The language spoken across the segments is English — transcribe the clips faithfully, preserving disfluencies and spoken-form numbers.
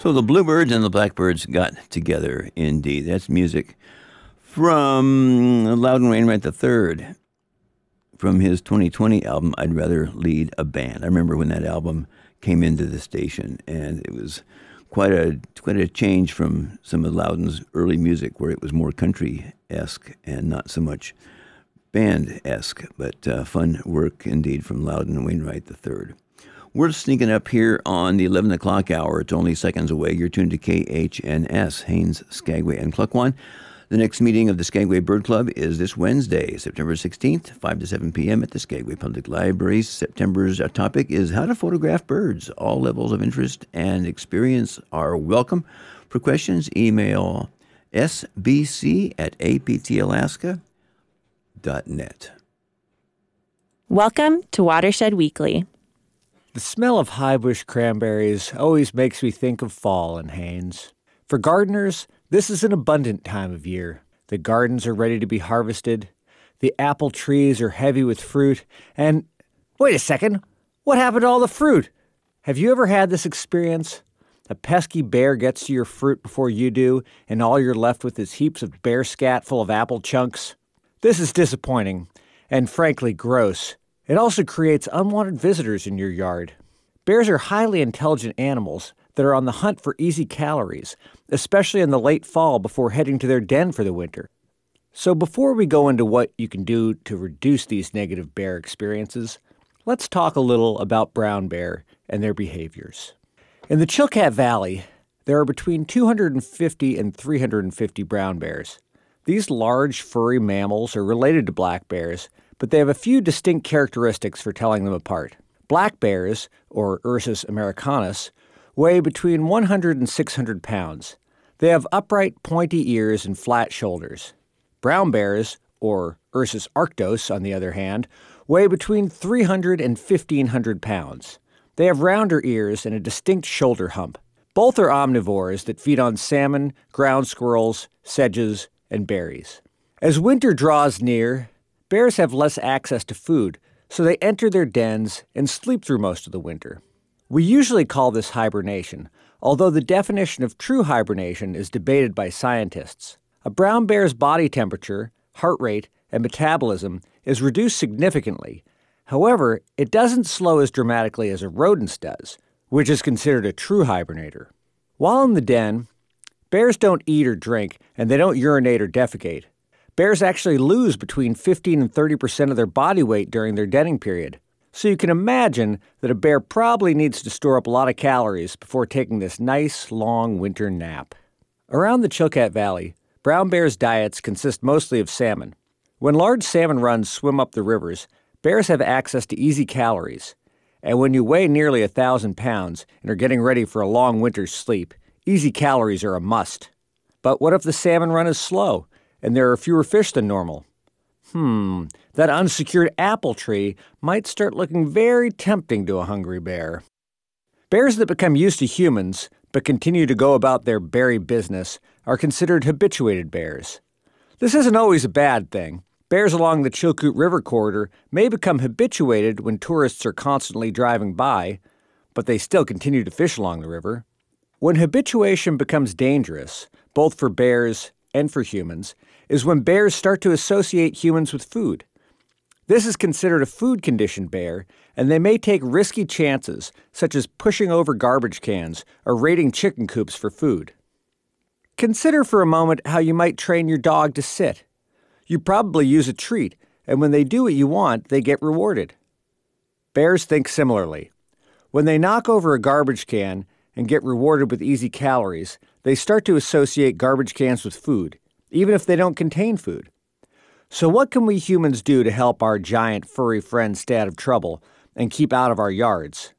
So the Bluebirds and the Blackbirds got together, indeed. That's music from Loudon Wainwright the third, from his twenty twenty album, I'd Rather Lead a Band. I remember when that album came into the station, and it was quite a quite a change from some of Loudon's early music, where it was more country-esque and not so much band-esque, but uh, fun work indeed from Loudon Wainwright the third. We're sneaking up here on the eleven o'clock hour. It's only seconds away. You're tuned to K H N S, Haines, Skagway, and Klukwan. The next meeting of the Skagway Bird Club is this Wednesday, September sixteenth, five to seven p.m. at the Skagway Public Library. September's topic is how to photograph birds. All levels of interest and experience are welcome. For questions, email s b c at a p t alaska dot net. Welcome to Watershed Weekly. The smell of highbush cranberries always makes me think of fall in Haines. For gardeners, this is an abundant time of year. The gardens are ready to be harvested. The apple trees are heavy with fruit. And, wait a second, what happened to all the fruit? Have you ever had this experience? A pesky bear gets to your fruit before you do, and all you're left with is heaps of bear scat full of apple chunks? This is disappointing, and frankly gross. It also creates unwanted visitors in your yard. Bears are highly intelligent animals that are on the hunt for easy calories, especially in the late fall before heading to their den for the winter. So before we go into what you can do to reduce these negative bear experiences, let's talk a little about brown bear and their behaviors. In the Chilkat Valley, there are between two hundred fifty and three hundred fifty brown bears. These large, furry mammals are related to black bears, but they have a few distinct characteristics for telling them apart. Black bears, or Ursus americanus, weigh between one hundred and six hundred pounds. They have upright, pointy ears and flat shoulders. Brown bears, or Ursus arctos, on the other hand, weigh between three hundred and fifteen hundred pounds. They have rounder ears and a distinct shoulder hump. Both are omnivores that feed on salmon, ground squirrels, sedges, and berries. As winter draws near, bears have less access to food, so they enter their dens and sleep through most of the winter. We usually call this hibernation, although the definition of true hibernation is debated by scientists. A brown bear's body temperature, heart rate, and metabolism is reduced significantly. However, it doesn't slow as dramatically as a rodent's does, which is considered a true hibernator. While in the den, bears don't eat or drink, and they don't urinate or defecate. Bears actually lose between fifteen and thirty percent of their body weight during their denning period. So you can imagine that a bear probably needs to store up a lot of calories before taking this nice, long winter nap. Around the Chilkat Valley, brown bears' diets consist mostly of salmon. When large salmon runs swim up the rivers, bears have access to easy calories. And when you weigh nearly a thousand pounds and are getting ready for a long winter's sleep, easy calories are a must. But what if the salmon run is slow and there are fewer fish than normal? Hmm, that unsecured apple tree might start looking very tempting to a hungry bear. Bears that become used to humans but continue to go about their berry business are considered habituated bears. This isn't always a bad thing. Bears along the Chilkoot River corridor may become habituated when tourists are constantly driving by, but they still continue to fish along the river. When habituation becomes dangerous, both for bears and for humans, is when bears start to associate humans with food. This is considered a food-conditioned bear, and they may take risky chances, such as pushing over garbage cans or raiding chicken coops for food. Consider for a moment how you might train your dog to sit. You probably use a treat, and when they do what you want, they get rewarded. Bears think similarly. When they knock over a garbage can and get rewarded with easy calories, they start to associate garbage cans with food, even if they don't contain food. So what can we humans do to help our giant furry friends stay out of trouble and keep out of our yards?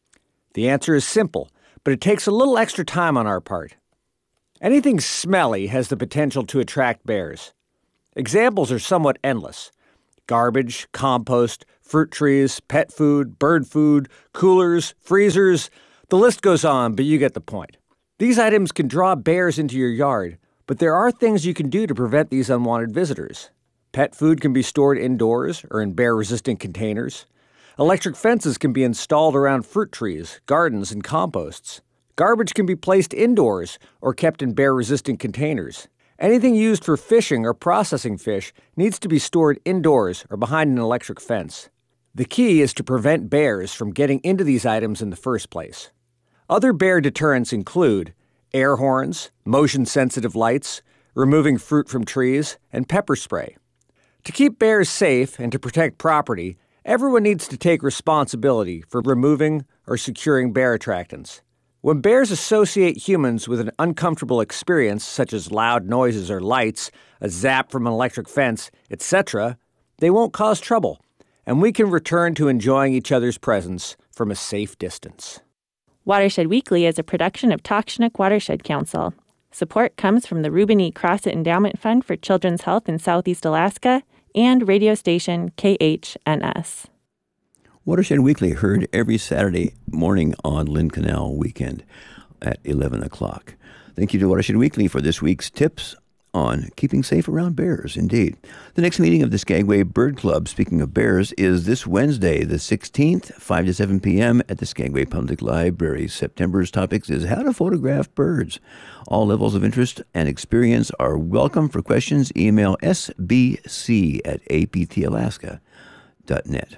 The answer is simple, but it takes a little extra time on our part. Anything smelly has the potential to attract bears. Examples are somewhat endless. Garbage, compost, fruit trees, pet food, bird food, coolers, freezers. The list goes on, but you get the point. These items can draw bears into your yard, but there are things you can do to prevent these unwanted visitors. Pet food can be stored indoors or in bear-resistant containers. Electric fences can be installed around fruit trees, gardens, and composts. Garbage can be placed indoors or kept in bear-resistant containers. Anything used for fishing or processing fish needs to be stored indoors or behind an electric fence. The key is to prevent bears from getting into these items in the first place. Other bear deterrents include air horns, motion-sensitive lights, removing fruit from trees, and pepper spray. To keep bears safe and to protect property, everyone needs to take responsibility for removing or securing bear attractants. When bears associate humans with an uncomfortable experience, such as loud noises or lights, a zap from an electric fence, et cetera, they won't cause trouble, and we can return to enjoying each other's presence from a safe distance. Watershed Weekly is a production of Takshnak Watershed Council. Support comes from the Reuben E. Crossett Endowment Fund for Children's Health in Southeast Alaska and radio station K H N S. Watershed Weekly heard every Saturday morning on Lynn Canal weekend at eleven o'clock. Thank you to Watershed Weekly for this week's tips on keeping safe around bears, indeed. The next meeting of the Skagway Bird Club, speaking of bears, is this Wednesday, the sixteenth, five to seven p.m. at the Skagway Public Library. September's topics is how to photograph birds. All levels of interest and experience are welcome. For questions, email s b c at a p t alaska dot net.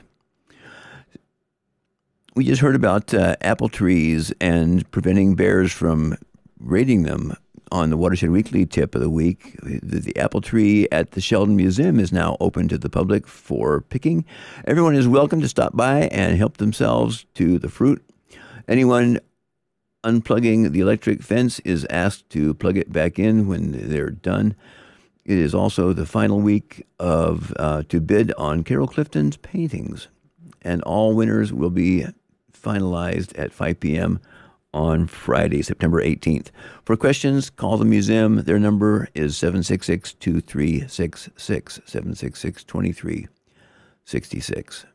We just heard about uh, apple trees and preventing bears from raiding them on the Watershed Weekly tip of the week. The, the apple tree at the Sheldon Museum is now open to the public for picking. Everyone is welcome to stop by and help themselves to the fruit. Anyone unplugging the electric fence is asked to plug it back in when they're done. It is also the final week of uh, to bid on Carol Clifton's paintings, and all winners will be finalized at five p.m. on Friday, September eighteenth. For questions, call the museum. Their number is seven six six, two three six six, seven six six, two three six six.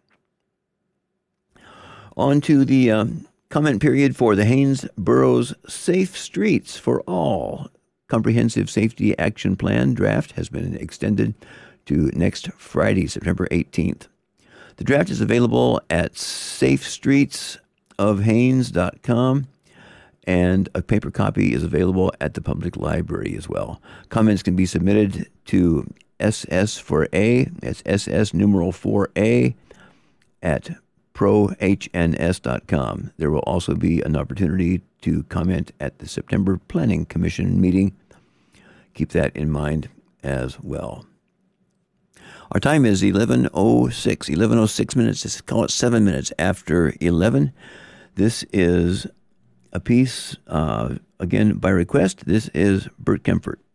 On to the um, comment period for the Haines Borough's Safe Streets for All Comprehensive Safety Action Plan draft has been extended to next Friday, September eighteenth. The draft is available at safe streets of haines dot com, and a paper copy is available at the public library as well. Comments can be submitted to S S four A, that's S S numeral four A, at pro h n s dot com. There will also be an opportunity to comment at the September Planning Commission meeting. Keep that in mind as well. Our time is eleven oh six, eleven oh six minutes. Let's call it seven minutes after eleven. This is a piece, uh, again, by request. This is Bert Kempfert.